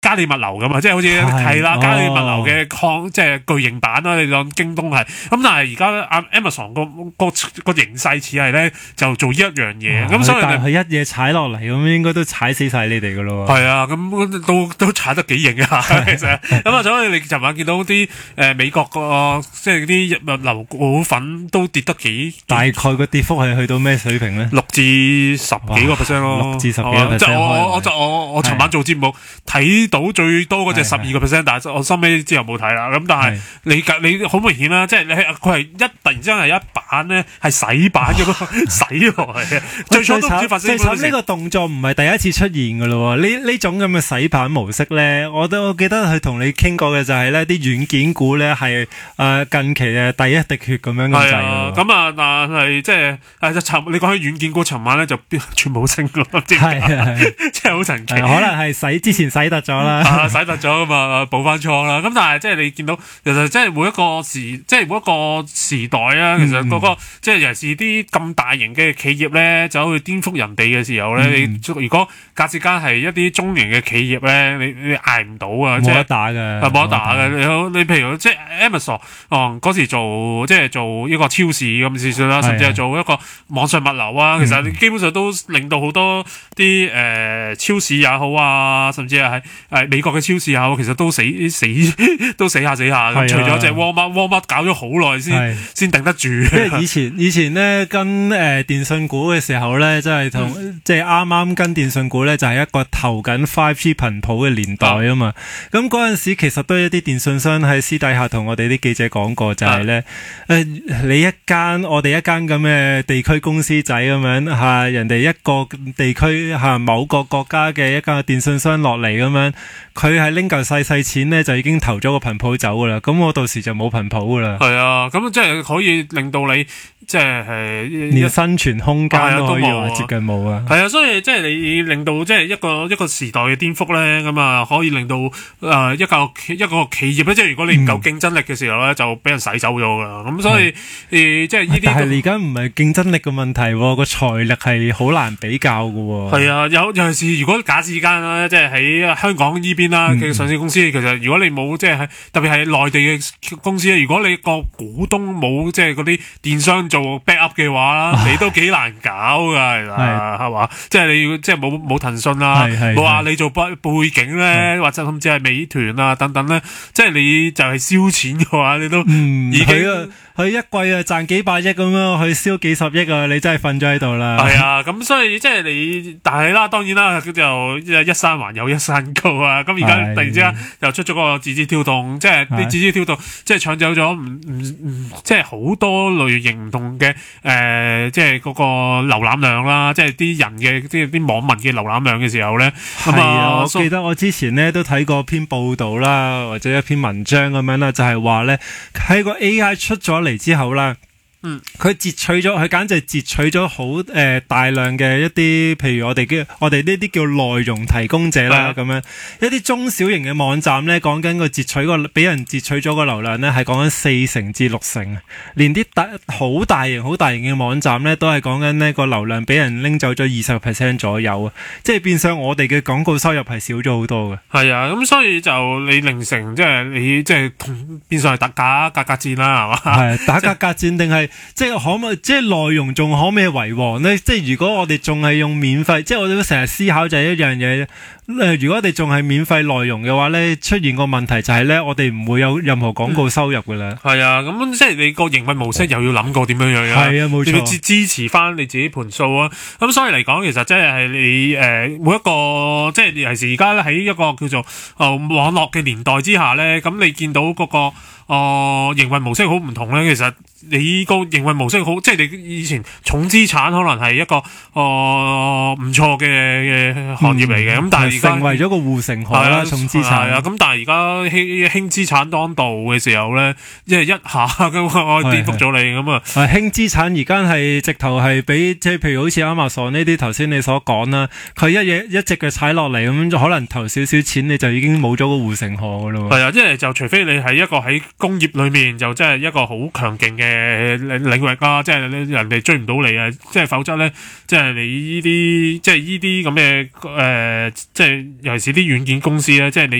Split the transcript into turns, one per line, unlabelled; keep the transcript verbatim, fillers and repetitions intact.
嘉里物流咁啊，即係好似係啦，嘉里物流嘅抗即係巨型版啦，你當京東係。咁但係而家 Amazon 個個個形勢似係咧，就做呢一樣嘢。咁、哦、所以
佢一嘢踩落嚟，咁應該都踩死晒你哋噶咯。
係啊，咁都都踩得幾型啊，其實。咁啊，所以你尋晚見到啲誒、呃、美國個即係啲物流股份都跌得幾，
大概個跌幅係去到咩水平咧？
六至十幾個 percent 咯，
六至十幾個 percent。
即係我我就我我尋晚做節目睇到最多嗰隻十二個 percent，但係我收尾之後冇睇啦。咁但係你你好明顯啦，即係你佢係一突然之間係一版咧係洗版咁洗落嚟嘅。最初都唔知發生咩事。
最慘呢個動作唔係第一次出現噶咯。呢呢種咁嘅洗版模式咧，我都我記得佢同你傾過嘅就係咧啲軟件股咧係誒近期嘅第一滴血咁樣咁滯。
咁啊，但係即係誒尋你講起軟件股，尋晚咧就全部升咯。係啊，即係好神奇。
可能係洗之前洗突咗啦，
啊、洗突咗㗎嘛，補翻倉啦。咁但係即係你見到，其實即係每一個時，即係每一個時代啊。其實嗰、那個、嗯、即係尤其是啲咁大型嘅企業咧，走去顛覆人哋嘅時候咧，嗯、你如果隔時間係一啲中型嘅企業咧，你你捱唔到啊，
冇得打嘅，
冇得打嘅。你你譬如即係 Amazon，哦嗰時做即係做一個超市咁先算啦，甚至係做一個網上物流啊。其實你基本上都令到好多啲誒、呃、超市也好啊，甚至係誒美國嘅超市也好，其實都死死都死下死下。除咗隻 Walmart，Walmart 搞咗好耐先先頂得住。
因為以前以前咧跟誒、呃、電信股嘅時候咧，即係同、嗯、即係啱啱跟電信股咧，就係、是、一個投緊 五 G 頻譜嘅年代啊嘛。咁嗰陣時其實都有一啲電信商喺私底下同我哋啲記者講過，就係咧誒你一間我哋一間咁嘅地區公司仔咁樣嚇、啊，人哋一個地區嚇、啊、某個國家嘅一間電信商落嚟咁樣，佢係拎嚿細細錢咧就已經投咗個頻譜走噶啦。咁我到時就冇頻譜噶啦。
係啊，咁即係可以令到你即係係
連生存空間都可以話接近冇啊。
係啊，所以即係你令到即係一個一個時代嘅顛覆咧，咁啊可以令到誒、呃、一個一個企業咧，即係如果你唔夠競爭力嘅時候咧，嗯、就俾人洗走咗噶啦。咁所以誒、呃、即係呢啲。
但係而家唔係競爭力嘅問題，個財力係好難比較噶。
係啊，有尤其是如果假設間啦，即係喺香港呢邊啦嘅上市公司，嗯、其實如果你冇即係特別係內地嘅公司咧，如果你個股東冇即係嗰啲電商做 backup 嘅話，你都幾難搞噶，係嘛？係嘛？即係你要即係冇冇騰訊啊，冇話你做背背景咧，或者甚至係美團啊等等咧，即係你就係燒錢嘅話，你都已經
佢一季啊賺幾百億咁樣，佢燒幾十億啊，你真係瞓咗喺度啦。
係啊，咁所以即係你，但係啦，當然啦，佢就一山還有一山高啊。咁而家突然之間又出咗個字節跳動，即係啲字節跳動，即係搶走咗唔唔唔，即係好多類型唔同嘅誒、呃，即係嗰個瀏覽量啦，即係啲人嘅即係啲網民嘅瀏覽量嘅時候咧。
係啊，我記得我之前咧都睇過篇報道啦，或者一篇文章咁樣啦，就係話咧喺個 A I 出咗嚟之後啦。嗯，佢截取咗，佢簡直係截取咗好誒大量嘅一啲，譬如我哋嘅我哋呢啲叫內容提供者啦，咁樣一啲中小型嘅網站咧，講緊個截取個俾人截取咗個流量咧，係講緊四成至六成，連啲大好大型好大型嘅網站咧，都係講緊呢個流量俾人拎走咗二十個 percent 左右啊，即係變相我哋嘅廣告收入係少咗好多嘅。係
啊，咁所以就你凌晨即係你即係變相係打假價格戰啦，係嘛？
係打價格戰定係？即係可唔可以，即係內容仲可唔可以為王呢？即係如果我哋仲係用免費，即係我哋都成日思考就係一樣嘢。誒，如果我哋仲係免費內容嘅話呢，出現個問題就係呢，我哋唔會有任何廣告收入噶啦。係、
嗯、啊，咁即係你個營運模式又要諗過點樣樣。
係啊，冇錯。
要支支持翻你自己盤數啊。咁所以嚟講，其實即係你誒、呃、每一個，即係尤其是而家喺一個叫做誒、呃、網絡嘅年代之下呢，咁你見到嗰、那個誒、呃、營運模式好唔同呢。其實你個營運模式好，即係你以前重資產可能係一個誒唔錯嘅嘅行業嚟嘅，咁、嗯、但係而家
成為咗個護城河啦，重資產
係啊，咁但係而家輕輕資產當道嘅時候咧，即係一下咁我顛覆咗你咁啊！
輕資產而家係直頭係俾即係譬如好似 Amazon 呢啲頭先你所講啦，佢一嘢一隻腳踩落嚟咁，就可能投少少錢你就已經冇咗個護城河噶咯。
係啊，即係就除非你係一個喺工業裏面就即係一個好強勁嘅領域啊，即係人哋追唔到你啊，即係否則咧，即係你呢啲即係呢啲咁嘅誒，即係尤其是啲軟件公司咧，即係你。